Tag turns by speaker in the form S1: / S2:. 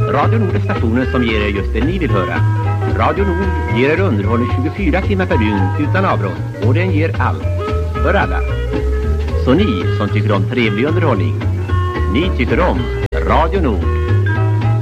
S1: Radio Nord är stationen som ger er just det ni vill höra. Radio Nord ger er underhållning 24 timmar per dygn utan avbrott. Och den ger allt. För alla. Så ni som tycker om trevlig underhållning, ni tycker om Radio Nord.